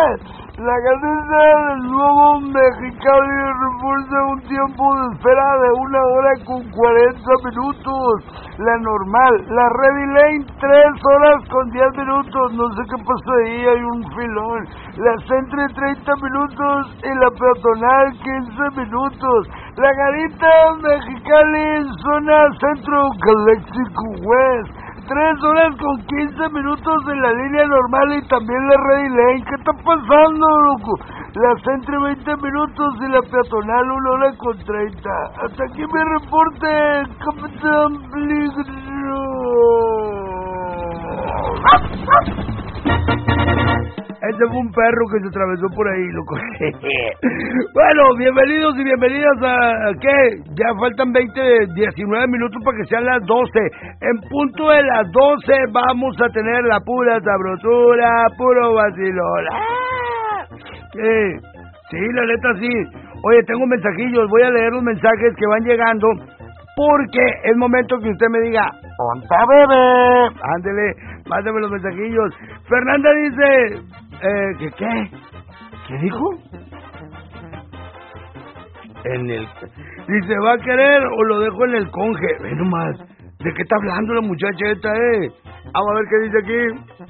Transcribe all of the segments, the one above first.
La carretera del Nuevo Mexicali refuerza un tiempo de espera de 1 hora con 40 minutos. La normal, la Ready Lane, 3 horas con 10 minutos. No sé qué pasó ahí, hay un filón. La Centro, 30 minutos y la peatonal, 15 minutos. La Garita Mexicali, zona Centro Galáctico West. 3 horas con 15 minutos en la línea normal y también la Ready Lane. ¿Qué está pasando, loco? La Centro 20 minutos y la peatonal 1 hora con 30. Hasta aquí mi reporte, Capitán Peligro. Ese fue un perro que se atravesó por ahí, loco. Bueno, bienvenidos y bienvenidas a ¿qué? Ya faltan 19 minutos para que sean las 12. En punto de las 12 vamos a tener la pura sabrosura, puro vacilón. Sí, la neta sí. Oye, tengo mensajillos, voy a leer los mensajes que van llegando, porque es momento que usted me diga, ¡onta, bebé! Ándele, mándeme los mensajillos. Fernanda dice, ¿qué? ¿Qué dijo? Dice, ¿va a querer o lo dejo en el conge? Ve nomás, ¿de qué está hablando la muchacha esta, Vamos a ver qué dice aquí.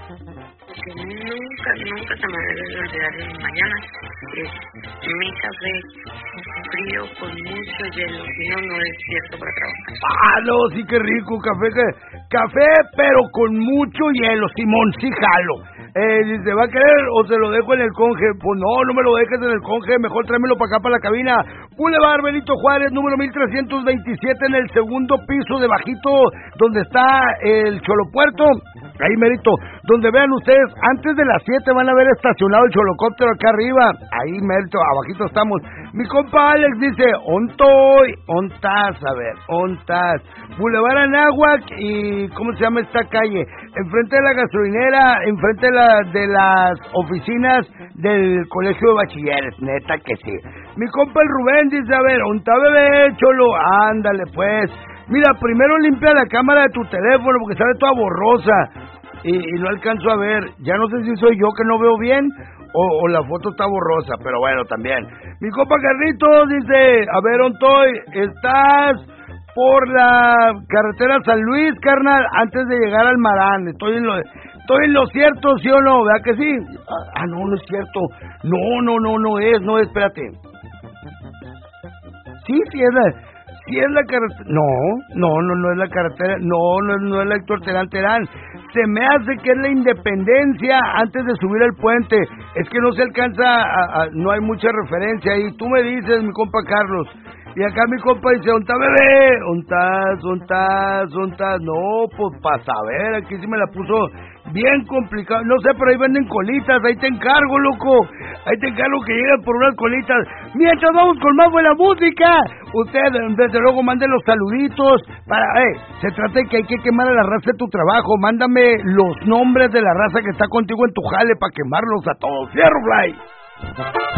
Nunca se me debe de olvidar de mi mañana. Mi café frío con mucho hielo, si no, no es cierto para trabajar. No, sí, qué rico, café, pero con mucho hielo, Simón, sí jalo. Dice, ¿va a querer o se lo dejo en el conge? Pues no me lo dejes en el conge, mejor tráemelo para acá, para la cabina. Boulevard Benito Juárez, número 1327, en el segundo piso de bajito, donde está el Cholopuerto. Ahí mérito, donde vean ustedes, antes de las 7 van a ver estacionado el cholocóptero acá arriba. Ahí mérito, abajito estamos. Mi compa Alex dice, ontas, a ver, ontas. Boulevard Anáhuac y, ¿cómo se llama esta calle? Enfrente de la gasolinera, enfrente de las oficinas del colegio de bachilleres, neta que sí. Mi compa el Rubén dice, a ver, onta bebé, cholo, ándale pues. Mira, primero limpia la cámara de tu teléfono porque sale toda borrosa y no alcanzo a ver. Ya no sé si soy yo que no veo bien o la foto está borrosa, pero bueno, también. Mi compa Carlitos dice, a ver, Ontoy, estás por la carretera San Luis, carnal, antes de llegar al Marán. Estoy en lo cierto, ¿sí o no? ¿Verdad que sí? No es cierto. No es, espérate. Sí es la carretera. No es la carretera. No es la Héctor Terán. Se me hace que es la Independencia antes de subir el puente. Es que no se alcanza, no hay mucha referencia ahí. Tú me dices, mi compa Carlos. Y acá mi compa dice, ¿onta bebé? ¿Ontas? No, pues para saber, aquí sí me la puso bien complicado. No sé, pero ahí venden colitas, ahí te encargo, loco. Ahí te encargo que lleguen por unas colitas. Mientras vamos con más buena música, usted desde luego mande los saluditos. Se trata de que hay que quemar a la raza de tu trabajo. Mándame los nombres de la raza que está contigo en tu jale para quemarlos a todos. ¡Fierro, Fly!